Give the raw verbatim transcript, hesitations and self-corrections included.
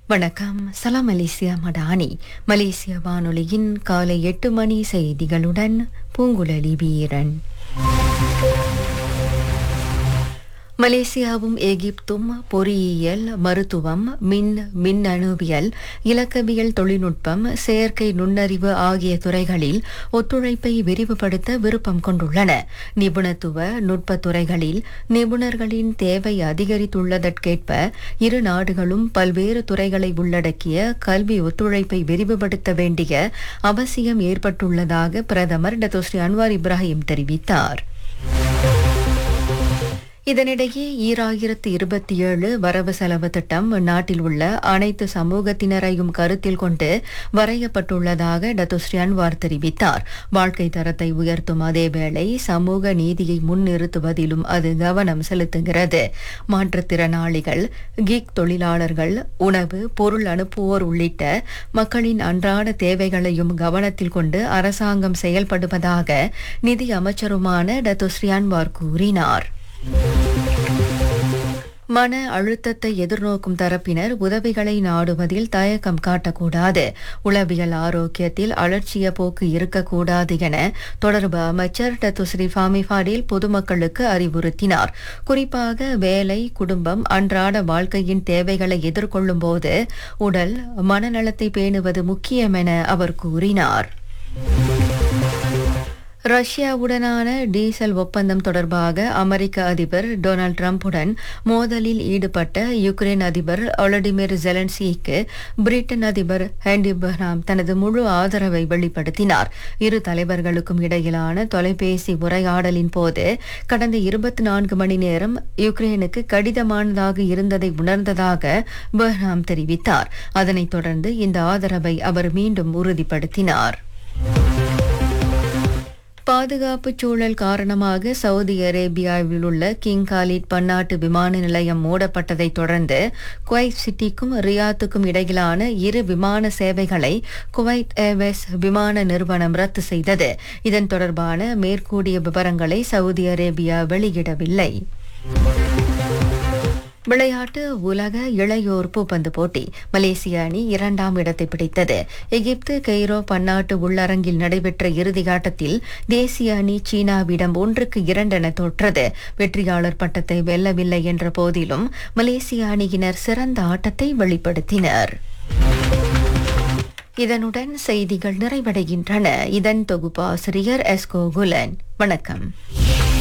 வணக்கம். சலாம் மலேசியா மடானி. மலேசிய வானொலியின் காலை எட்டு மணி செய்திகளுடன் பூங்குழலி வீரன். மலேசியாவும் எகிப்தும் பொறியியல், மருத்துவம், மின் மின்னணுவியல், இலக்கவியல் தொழில்நுட்பம், செயற்கை நுண்ணறிவு ஆகிய துறைகளில் ஒத்துழைப்பை விரிவுபடுத்த விருப்பம் கொண்டுள்ளன. நிபுணத்துவ நுட்ப துறைகளில் நிபுணர்களின் தேவை அதிகரித்துள்ளதற்கேற்ப இரு நாடுகளும் பல்வேறு துறைகளை உள்ளடக்கிய கல்வி ஒத்துழைப்பை விரிவுபடுத்த வேண்டிய அவசியம் ஏற்பட்டுள்ளதாக பிரதமர் டத்தோஸ்ரீ அன்வார் இப்ராஹிம் தெரிவித்தார். இதனிடையே ஈராயிரத்து இருபத்தி ஏழு வரவு செலவு திட்டம் நாட்டில் உள்ள அனைத்து சமூகத்தினரையும் கருத்தில் கொண்டு வரையப்பட்டுள்ளதாக டத்தோஸ்ரீ அன்வார் தெரிவித்தார். வாழ்க்கை தரத்தை உயர்த்தும் அதேவேளை சமூக நீதியை முன்னிறுத்துவதிலும் அது கவனம் செலுத்துகிறது. மாற்றுத்திறனாளிகள், கிக் தொழிலாளர்கள், உணவு, பொருள் அனுப்புவோர் உள்ளிட்ட மக்களின் அன்றாட தேவைகளையும் கவனத்தில் கொண்டு அரசாங்கம் செயல்படுவதாக நிதி அமைச்சருமான டத்தோஸ்ரீ அன்வார் கூறினார். மன அழுத்தத்தை எதிர்நோக்கும் தரப்பினர் உதவிகளை நாடுவதில் தயக்கம் காட்டக்கூடாது. உளவியல் ஆரோக்கியத்தில் அலட்சிய போக்கு இருக்கக்கூடாது என தொடர்பு அமைச்சர் டத்துஸ்ரீ ஃபாமி ஃபாடில் பொதுமக்களுக்கு அறிவுறுத்தினார். குறிப்பாக வேலை, குடும்பம், அன்றாட வாழ்க்கையின் தேவைகளை எதிர்கொள்ளும் போது உடல் மனநலத்தை பேணுவது முக்கியம் என அவர் கூறினார். ரஷ்யாவுடனான டீசல் ஒப்பந்தம் தொடர்பாக அமெரிக்க அதிபர் டொனால்டு டிரம்புடன் மோதலில் ஈடுபட்ட யுக்ரைன் அதிபர் ஒலடிமிர் ஜெலன்ஸ்கிக்கு பிரிட்டன் அதிபர் ஆண்டி பர்ஹாம் தனது முழு ஆதரவை வெளிப்படுத்தினார். இரு தலைவர்களுக்கும் இடையிலான தொலைபேசி உரையாடலின் போது கடந்த இருபத்தி நான்கு மணி நேரம் யுக்ரைனுக்கு கடினமானதாக இருந்ததை உணர்ந்ததாக பர்ஹாம் தெரிவித்தார். அதனைத் தொடர்ந்து இந்த ஆதரவை அவர் மீண்டும் உறுதிப்படுத்தினார். பாதுகாப்பு சூழல் காரணமாக சவுதி அரேபியாவில் உள்ள கிங் காலிட் பன்னாட்டு விமான நிலையம் மூடப்பட்டதை தொடர்ந்து குவைத் சிட்டிக்கும் ரியாத்துக்கும் இடையிலான இரு விமான சேவைகளை குவைத் ஏர்வேஸ் விமான நிறுவனம் ரத்து செய்தது. இதன் தொடர்பான மேற்கூடிய விவரங்களை சவுதி அரேபியா வெளியிடவில்லை. விளையாட்டு உலக இளையோர் பூப்பந்து போட்டி. மலேசிய அணி இரண்டாம் இடத்தை பிடித்தது. எகிப்து கெய்ரோ பன்னாட்டு உள்ளரங்கில் நடைபெற்ற இறுதியாட்டத்தில் தேசிய அணி சீனாவிடம் ஒன்றுக்கு இரண்டென தோற்றது. வெற்றியாளர் பட்டத்தை வெல்லவில்லை என்ற போதிலும் மலேசிய அணியினர் சிறந்த ஆட்டத்தை வெளிப்படுத்தினர். இதனுடன் செய்திகள் நிறைவடைகின்றன. இதன் தொகுப்பாசிரியர் எஸ்கோ குலன். வணக்கம்.